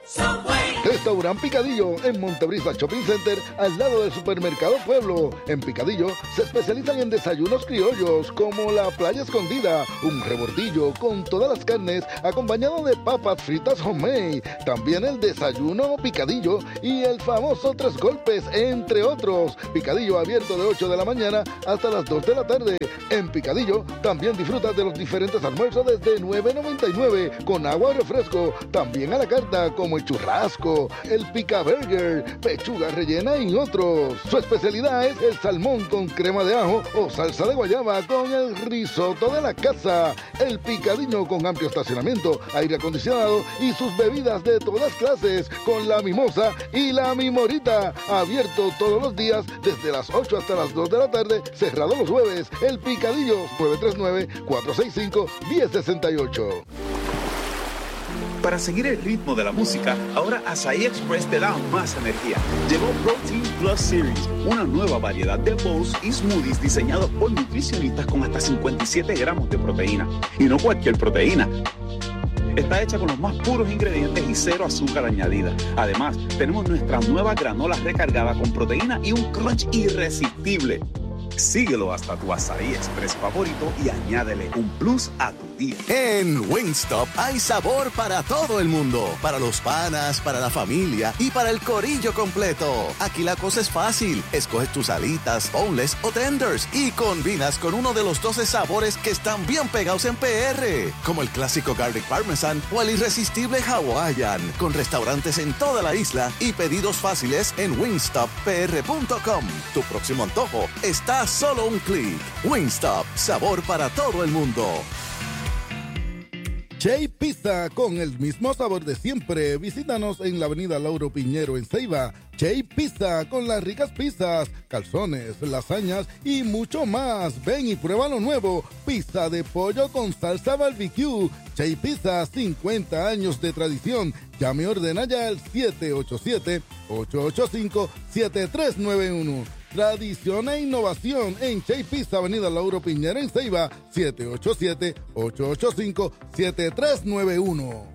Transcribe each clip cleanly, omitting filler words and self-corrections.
Restaurant Picadillo en Montebrisa Shopping Center, al lado del Supermercado Pueblo. En Picadillo se especializan en desayunos criollos como la playa escondida, un rebordillo con todas las carnes acompañado de papas fritas homemade. También el desayuno Picadillo y el famoso Tres Golpes, entre otros. Picadillo abierto de 8 de la mañana hasta las 2 de la tarde. En Picadillo también disfrutas de los diferentes almuerzos desde $9.99 con agua y refresco. También a la carta como el churrasco, el pica burger, pechuga rellena y otros. Su especialidad es el salmón con crema de ajo o salsa de guayaba con el risotto de la casa. El Picadillo con amplio estacionamiento, aire acondicionado y sus bebidas de todas clases con la mimosa y la mimorita. Abierto todos los días desde las 8 hasta las 2 de la tarde, cerrado los jueves. El Picadillo 939-465-1068. Para seguir el ritmo de la música, ahora Asahi Express te da más energía. Llegó Protein Plus Series, una nueva variedad de bowls y smoothies diseñados por nutricionistas con hasta 57 gramos de proteína. Y no cualquier proteína. Está hecha con los más puros ingredientes y cero azúcar añadida. Además, tenemos nuestra nueva granola recargada con proteína y un crunch irresistible. Síguelo hasta tu Asahi Express favorito y añádele un plus a tu día. En Wingstop hay sabor para todo el mundo. Para los panas, para la familia y para el corillo completo. Aquí la cosa es fácil. Escoges tus alitas, boneless o tenders y combinas con uno de los 12 sabores que están bien pegados en PR. Como el clásico Garlic Parmesan o el irresistible Hawaiian. Con restaurantes en toda la isla y pedidos fáciles en wingstoppr.com. Tu próximo antojo está a solo un clic. Wingstop, sabor para todo el mundo. Che Pizza, con el mismo sabor de siempre. Visítanos en la avenida Lauro Piñero en Ceiba. Che Pizza, con las ricas pizzas, calzones, lasañas y mucho más. Ven y prueba lo nuevo. Pizza de pollo con salsa barbecue. Che Pizza, 50 años de tradición. Llame y ordena ya al 787-885-7391. Tradición e innovación en Che Pizza, avenida Lauro Piñera en Ceiba, 787-885-7391.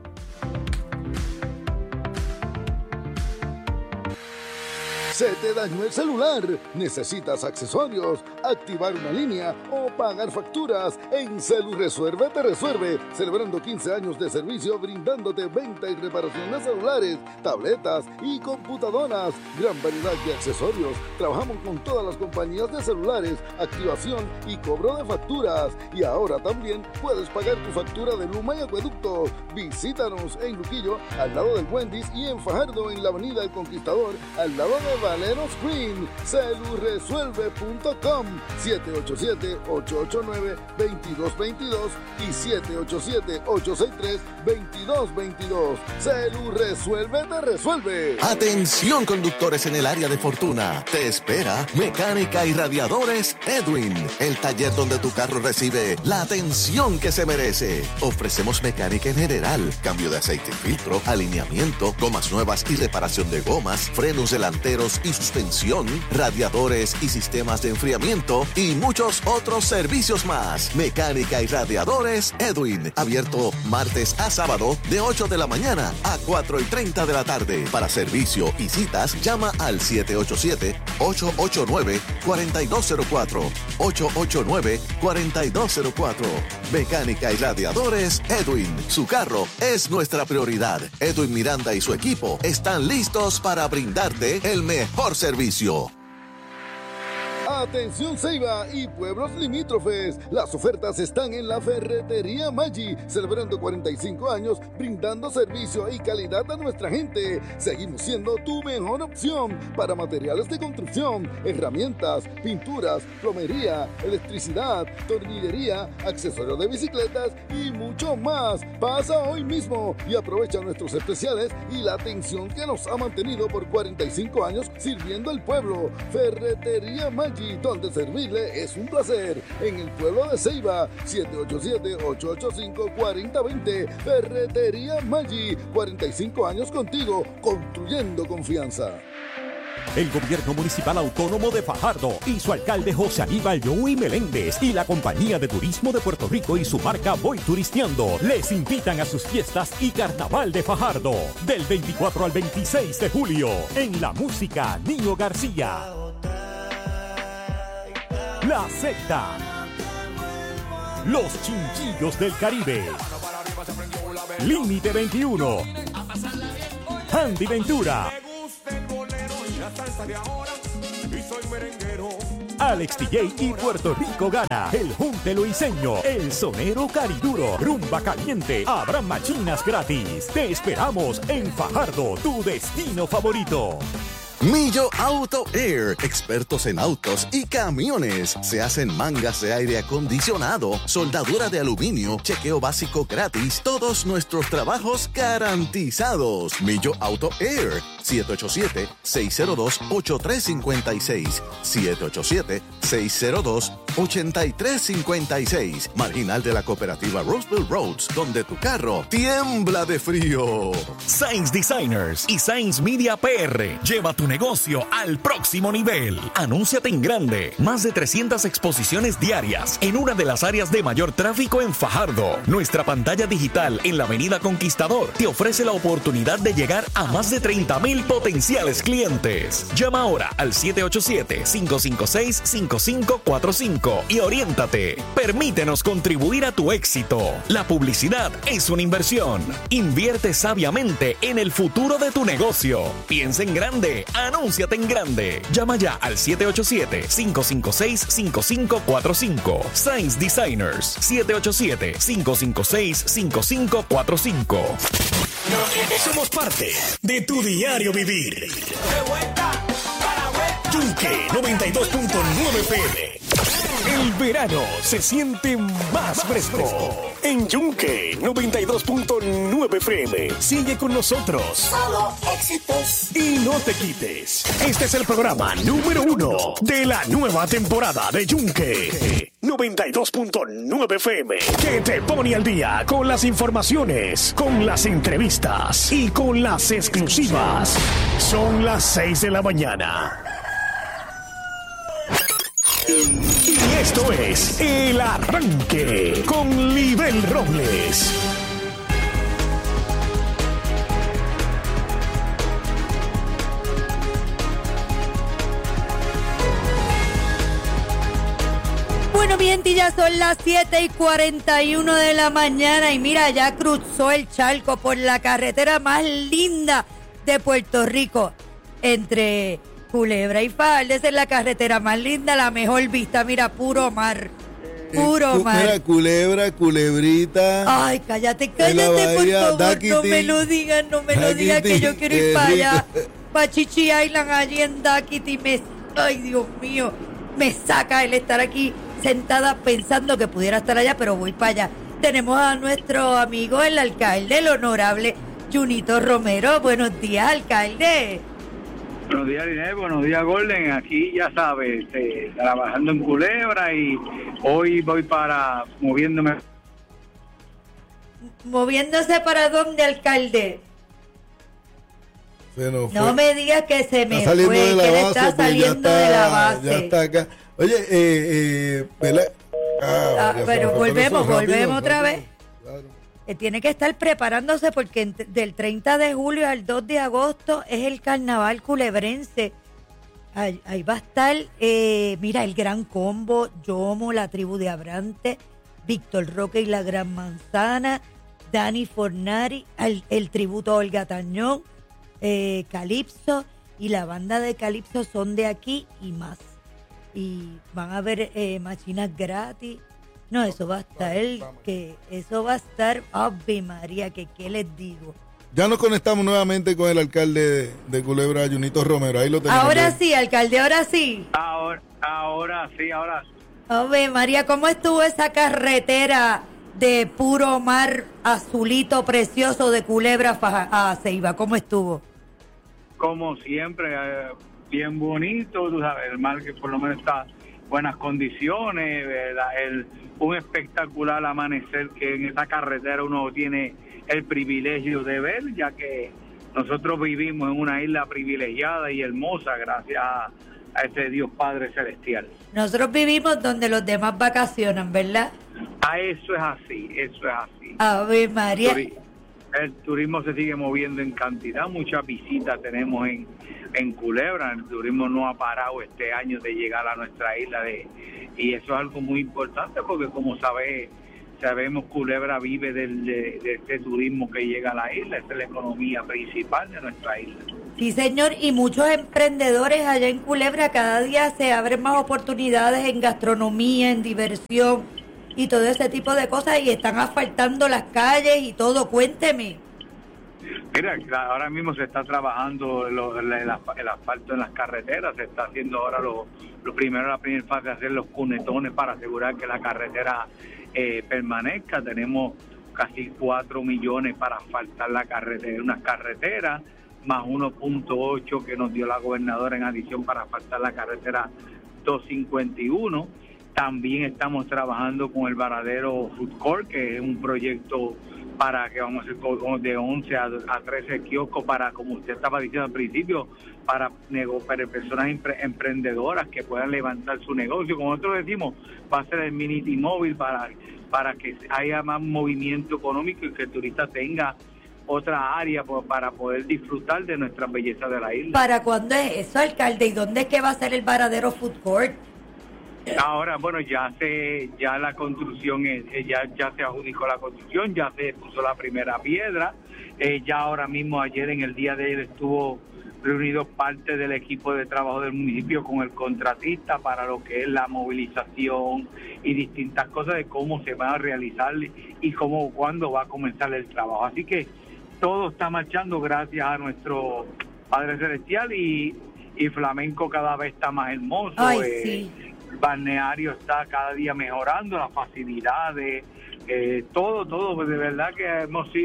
¿Se te dañó el celular? ¿Necesitas accesorios, activar una línea o pagar facturas? En CeluResuelve te resuelve, celebrando 15 años de servicio, brindándote venta y reparación de celulares, tabletas y computadoras. Gran variedad de accesorios. Trabajamos con todas las compañías de celulares, activación y cobro de facturas. Y ahora también puedes pagar tu factura de Luma y Acueducto. Visítanos en Luquillo, al lado del Wendy's, y en Fajardo, en la avenida El Conquistador, al lado de Valero Screen. CeluResuelve.com, 787-889-2222 y 787-863-2222. CeluResuelve te resuelve. Atención, conductores en el área de Fortuna. Te espera Mecánica y Radiadores Edwin, el taller donde tu carro recibe la atención que se merece. Ofrecemos mecánica en general, cambio de aceite y filtro, alineamiento, gomas nuevas y reparación de gomas, frenos delanteros y suspensión, radiadores y sistemas de enfriamiento y muchos otros servicios más. Mecánica y Radiadores Edwin, abierto martes a sábado de 8 de la mañana a 4:30 de la tarde. Para servicio y citas, llama al 787-889-4204. 889-4204. Mecánica y Radiadores Edwin. Su carro es nuestra prioridad. Edwin Miranda y su equipo están listos para brindarte el mejor servicio. Atención Ceiba y pueblos limítrofes, las ofertas están en la Ferretería Maggi, celebrando 45 años, brindando servicio y calidad a nuestra gente. Seguimos siendo tu mejor opción para materiales de construcción, herramientas, pinturas, plomería, electricidad, tornillería, accesorios de bicicletas y mucho más. Pasa hoy mismo y aprovecha nuestros especiales y la atención que nos ha mantenido por 45 años sirviendo al pueblo. Ferretería Maggi, donde servirle es un placer. En el pueblo de Ceiba, 787-885-4020. Ferretería Maggi, 45 años contigo, construyendo confianza. El Gobierno Municipal Autónomo de Fajardo y su alcalde José Aníbal Joey Meléndez y la Compañía de Turismo de Puerto Rico y su marca Voy Turisteando les invitan a sus fiestas y Carnaval de Fajardo del 24 al 26 de julio. En la música, Nino García, La Secta, Los Chinchillos del Caribe, Límite 21, Andy Ventura, Alex DJ y Puerto Rico Gana, El Junte Luiseño, El Sonero Cariduro, Rumba Caliente, habrá machinas gratis. Te esperamos en Fajardo, tu destino favorito. Millo Auto Air, expertos en autos y camiones. Se hacen mangas de aire acondicionado, soldadura de aluminio, chequeo básico gratis, todos nuestros trabajos garantizados. Millo Auto Air, 787-602-8356, 787-602-8356, marginal de la cooperativa Roseville Roads, donde tu carro tiembla de frío. Sainz Designers y Sainz Media PR, lleva tu negocio al próximo nivel. Anúnciate en grande. Más de 300 exposiciones diarias en una de las áreas de mayor tráfico en Fajardo. Nuestra pantalla digital en la Avenida Conquistador te ofrece la oportunidad de llegar a más de 30,000 potenciales clientes. Llama ahora al 787-556-5545 y oriéntate. Permítenos contribuir a tu éxito. La publicidad es una inversión. Invierte sabiamente en el futuro de tu negocio. Piensa en grande. Anúnciate en grande. Llama ya al 787-556-5545. Sainz Designers, 787-556-5545. Somos parte de tu diario vivir. Yunque 92.9 FM. El verano se siente más fresco. En Yunque 92.9 FM. Sigue con nosotros. Solo éxitos. Y no te quites. Este es el programa número 1 de la nueva temporada de Yunque 92.9 FM. Que te pone al día con las informaciones, con las entrevistas y con las exclusivas. Son las 6 de la mañana. Y esto es El Arranque con Libel Robles. Bueno, mi gente, ya son las 7:41 de la mañana y mira, ya cruzó el charco por la carretera más linda de Puerto Rico entre Culebra y Fajardo. Esa es la carretera más linda, la mejor vista, mira, puro mar. Puro mar. Mira, Culebra, Culebrita. Ay, cállate, por favor, Daquiti, no me lo digas, que yo quiero ir para allá, para Chichi Island, allí en Daquiti. Ay, Dios mío, me saca el estar aquí sentada pensando que pudiera estar allá, pero voy para allá. Tenemos a nuestro amigo, el alcalde, el honorable Junito Romero. Buenos días, alcalde. Buenos días, Inés. Buenos días, Golden. Aquí, ya sabes, trabajando en Culebra y hoy voy para moviéndome. ¿Moviéndose para dónde, alcalde? No me digas que se me fue, que él está saliendo de la base. Ya está acá. Oye, pero volvemos otra vez. Claro. Tiene que estar preparándose porque del 30 de julio al 2 de agosto es el carnaval culebrense. Ahí va a estar, mira, el Gran Combo, Yomo, la Tribu de Abrante, Víctor Roque y la Gran Manzana, Dani Fornari, el tributo a Olga Tañón, Calipso, y la banda de Calipso son de aquí y más. Y van a haber machinas gratis. No, eso va a estar, Ave María, que qué les digo. Ya nos conectamos nuevamente con el alcalde de Culebra, Junito Romero. Ahí lo tenemos. Ahora sí, alcalde, ahora sí. Ahora sí. Ave María, ¿cómo estuvo esa carretera de puro mar azulito precioso de Culebra a Ceiba? ¿Cómo estuvo? Como siempre, bien bonito, tú sabes, el mar que por lo menos está en buenas condiciones, ¿verdad? Un espectacular amanecer que en esa carretera uno tiene el privilegio de ver, ya que nosotros vivimos en una isla privilegiada y hermosa gracias a ese Dios Padre Celestial. Nosotros vivimos donde los demás vacacionan, ¿verdad? Eso es así. Ave María. El turismo se sigue moviendo en cantidad, muchas visitas tenemos en Culebra, el turismo no ha parado este año de llegar a nuestra isla, y eso es algo muy importante porque como sabemos Culebra vive de este turismo que llega a la isla, esa es la economía principal de nuestra isla. Sí, señor, y muchos emprendedores allá en Culebra, cada día se abren más oportunidades en gastronomía, en diversión y todo ese tipo de cosas, y están asfaltando las calles y todo. Cuénteme. Mira, ahora mismo se está trabajando el asfalto en las carreteras, se está haciendo ahora la primera fase de hacer los cunetones para asegurar que la carretera permanezca. Tenemos casi 4 millones para asfaltar unas carreteras, más 1.8 que nos dio la gobernadora en adición para asfaltar la carretera 251. También estamos trabajando con el Varadero Food Court, que es un proyecto para que vamos a hacer de 11 a 13 kioscos para, como usted estaba diciendo al principio, para personas emprendedoras que puedan levantar su negocio. Como nosotros decimos, va a ser el mini T-Mobile para que haya más movimiento económico y que el turista tenga otra área para poder disfrutar de nuestra belleza de la isla. ¿Para cuándo es eso, alcalde? ¿Y dónde es que va a ser el Varadero Food Court? Ahora, bueno, ya la construcción, ya se adjudicó la construcción, ya se puso la primera piedra, ya ahora mismo ayer, en el día de ayer, estuvo reunido parte del equipo de trabajo del municipio con el contratista para lo que es la movilización y distintas cosas de cómo se van a realizar y cuándo va a comenzar el trabajo. Así que todo está marchando gracias a nuestro Padre Celestial y Flamenco cada vez está más hermoso. Ay, sí. El balneario está cada día mejorando, las facilidades, todo, pues de verdad que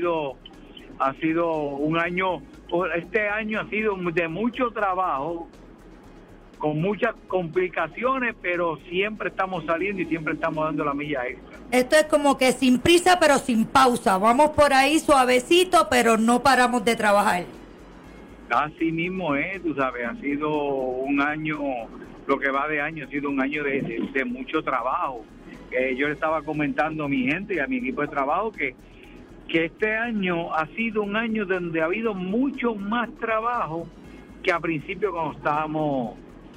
ha sido un año, este año ha sido de mucho trabajo, con muchas complicaciones, pero siempre estamos saliendo y siempre estamos dando la milla extra. Esto es como que sin prisa pero sin pausa, vamos por ahí suavecito, pero no paramos de trabajar. Así mismo tú sabes, ha sido un año, lo que va de año, ha sido un año de mucho trabajo. Yo le estaba comentando a mi gente y a mi equipo de trabajo que este año ha sido un año donde ha habido mucho más trabajo que al principio cuando estábamos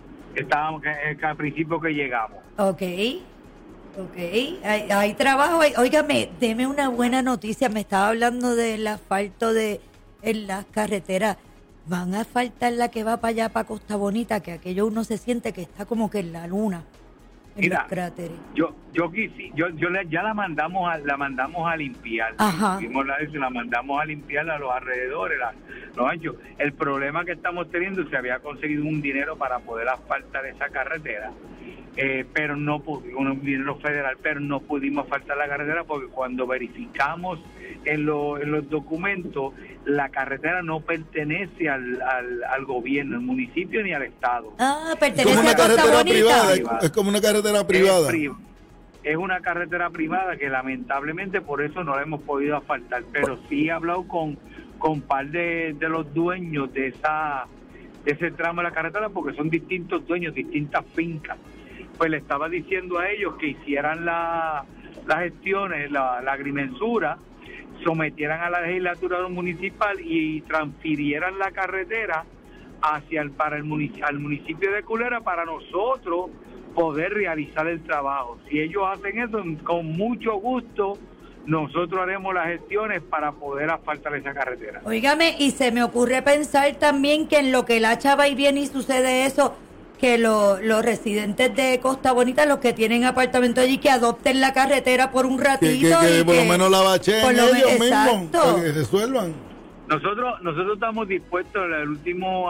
que al principio que llegamos. Ok, hay trabajo. Óigame, deme una buena noticia. Me estaba hablando del asfalto en las carreteras. Van a asfaltar la que va para allá, para Costa Bonita, que aquello uno se siente que está como que en la luna, en Mira, los cráteres. Ya la mandamos a limpiar. Ajá. La mandamos a limpiar a los alrededores, los anchos. El problema que estamos teniendo, se había conseguido un dinero para poder asfaltar esa carretera, pero no un dinero federal, pero no pudimos asfaltar la carretera porque cuando verificamos en los documentos, la carretera no pertenece al gobierno, al municipio ni al estado. Pertenece a Costa Bonita. Privada. Es como una carretera privada. Es una carretera privada que lamentablemente por eso no la hemos podido asfaltar, pero sí he hablado con par de los dueños de ese tramo de la carretera, porque son distintos dueños, distintas fincas. Pues le estaba diciendo a ellos que hicieran las gestiones, la agrimensura, sometieran a la legislatura municipal y transfirieran la carretera al municipio de Culebra para nosotros poder realizar el trabajo. Si ellos hacen eso, con mucho gusto nosotros haremos las gestiones para poder asfaltar esa carretera. Óigame, y se me ocurre pensar también que en lo que la chava y viene y sucede eso, que los residentes de Costa Bonita, los que tienen apartamento allí, que adopten la carretera por un ratito. Que por lo menos la bacheen ellos mismos, para que resuelvan. Nosotros estamos dispuestos. Al último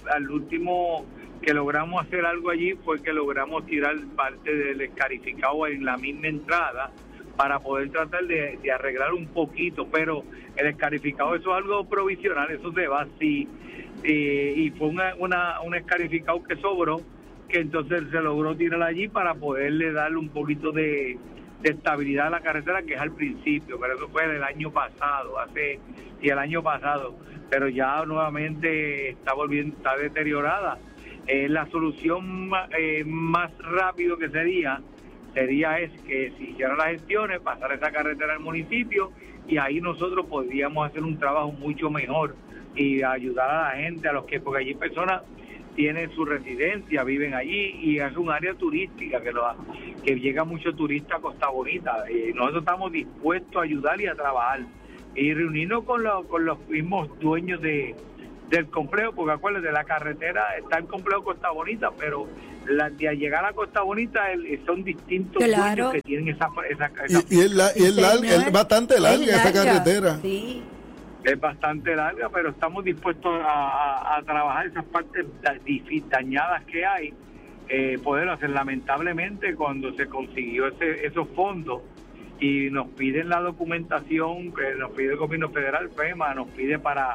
que logramos hacer algo allí fue que logramos tirar parte del escarificado en la misma entrada para poder tratar de arreglar un poquito, pero el escarificado, eso es algo provisional, eso se va así. Y fue un escarificado que sobró, que entonces se logró tirar allí para poderle darle un poquito de estabilidad de la carretera, que es al principio, pero eso fue el año pasado, el año pasado, pero ya nuevamente está deteriorada. La solución más rápido que sería es que se hicieran las gestiones, pasar esa carretera al municipio, y ahí nosotros podríamos hacer un trabajo mucho mejor y ayudar a la gente, porque allí personas tienen su residencia, viven allí, y es un área turística que llega mucho turista a Costa Bonita. Nosotros estamos dispuestos a ayudar y a trabajar y reunirnos con los mismos dueños del complejo, porque acuérdense, la carretera está en complejo Costa Bonita, pero de llegar a Costa Bonita son distintos dueños que tienen esa y es bastante larga esa carretera. Sí. Es bastante larga, pero estamos dispuestos a trabajar esas partes dañadas que hay, poder hacer. Lamentablemente, cuando se consiguió esos fondos y nos piden la documentación, que nos pide el gobierno federal, FEMA, nos pide para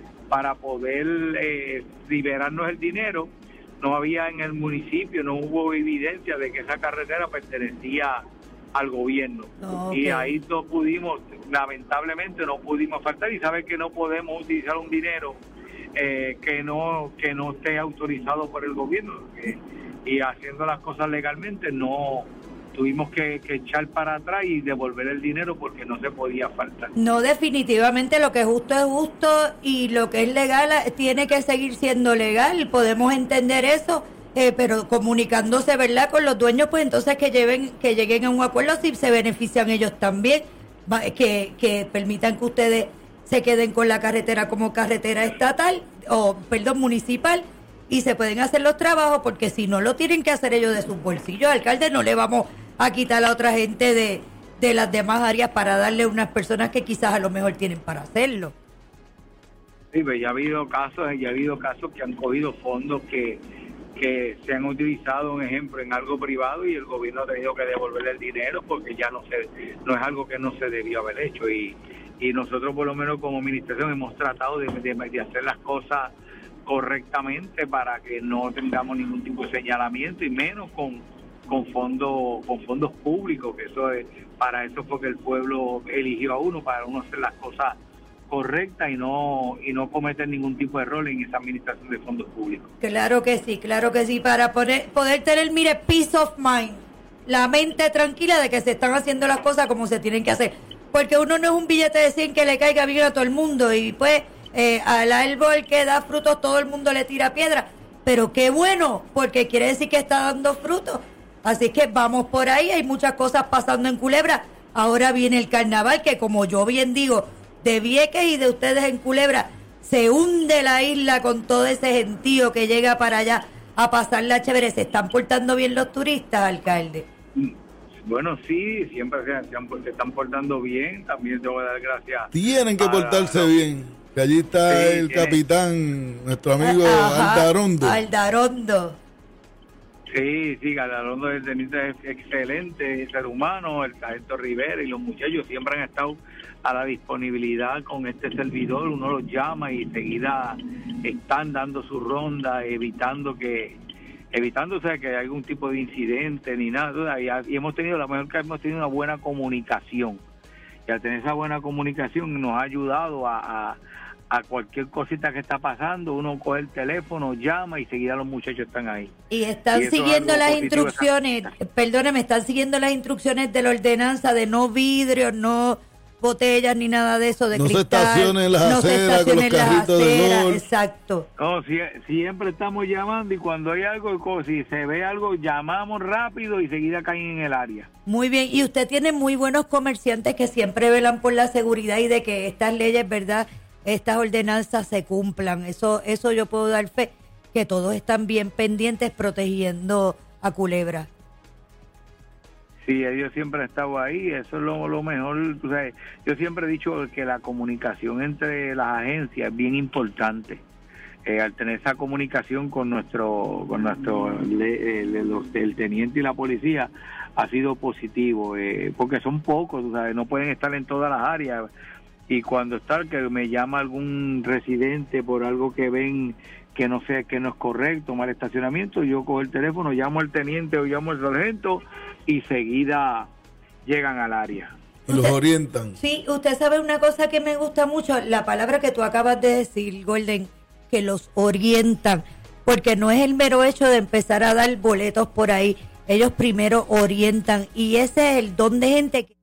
poder liberarnos el dinero, no había en el municipio, no hubo evidencia de que esa carretera pertenecía al gobierno. Y ahí lamentablemente no pudimos faltar, y saber que no podemos utilizar un dinero que no esté autorizado por el gobierno, y haciendo las cosas legalmente no tuvimos que echar para atrás y devolver el dinero porque no se podía faltar. No, definitivamente lo que es justo y lo que es legal tiene que seguir siendo legal, podemos entender eso. Pero comunicándose, ¿verdad?, con los dueños, pues entonces que lleguen a un acuerdo si se benefician ellos también, que permitan que ustedes se queden con la carretera como carretera estatal, municipal, y se pueden hacer los trabajos, porque si no lo tienen que hacer ellos de sus bolsillos, alcalde, no le vamos a quitar a otra gente de las demás áreas para darle a unas personas que quizás a lo mejor tienen para hacerlo. Sí, pues ya ha habido casos que han cogido fondos que se han utilizado, un ejemplo, en algo privado, y el gobierno ha tenido que devolver el dinero porque ya no es algo que no se debió haber hecho, y nosotros por lo menos como administración hemos tratado de hacer las cosas correctamente para que no tengamos ningún tipo de señalamiento, y menos con fondos públicos, que para eso fue que el pueblo eligió a uno, para uno hacer las cosas correcta y no cometer ningún tipo de error en esa administración de fondos públicos. Claro que sí, para poder tener, peace of mind, la mente tranquila de que se están haciendo las cosas como se tienen que hacer, porque uno no es un billete de 100 que le caiga bien a todo el mundo, y pues al árbol que da frutos todo el mundo le tira piedra, pero qué bueno, porque quiere decir que está dando frutos. Así que vamos por ahí, hay muchas cosas pasando en Culebra. Ahora viene el carnaval, que como yo bien digo, de Vieques y de ustedes en Culebra, se hunde la isla con todo ese gentío que llega para allá a pasarla chévere. ¿Se están portando bien los turistas, alcalde? Bueno, sí, siempre se están portando bien. También tengo que dar gracias. Tienen que portarse bien. Que allí está el capitán, nuestro amigo Aldarondo. Sí, Aldarondo es excelente ser humano, el sargento Rivera y los muchachos siempre han estado a la disponibilidad con este servidor. Uno los llama y enseguida están dando su ronda, evitando que haya algún tipo de incidente ni nada, y hemos tenido una buena comunicación, y al tener esa buena comunicación nos ha ayudado a cualquier cosita que está pasando, uno coge el teléfono, llama y seguida los muchachos están ahí. Y están siguiendo las instrucciones, están siguiendo las instrucciones de la ordenanza de no vidrio, no botellas ni nada de eso, de no cristal. Se estacionen en las aceras con los carritos de golf. Exacto. No, siempre estamos llamando, y cuando hay algo, si se ve algo, llamamos rápido y seguida caen en el área. Muy bien, y usted tiene muy buenos comerciantes que siempre velan por la seguridad y de que estas leyes, ¿verdad?, estas ordenanzas se cumplan. Eso yo puedo dar fe, que todos están bien pendientes protegiendo a Culebra. Sí, ellos siempre han estado ahí, eso es lo mejor. Tú sabes, yo siempre he dicho que la comunicación entre las agencias es bien importante. Al tener esa comunicación con el teniente y la policía ha sido positivo, porque son pocos, tú sabes, no pueden estar en todas las áreas. Y cuando que me llama algún residente por algo que ven que no es correcto, mal estacionamiento, yo cojo el teléfono, llamo al teniente o llamo al sargento y seguida llegan al área. Y los orientan. Sí, usted sabe una cosa que me gusta mucho, la palabra que tú acabas de decir, Golden, que los orientan, porque no es el mero hecho de empezar a dar boletos por ahí, ellos primero orientan, y ese es el don de gente que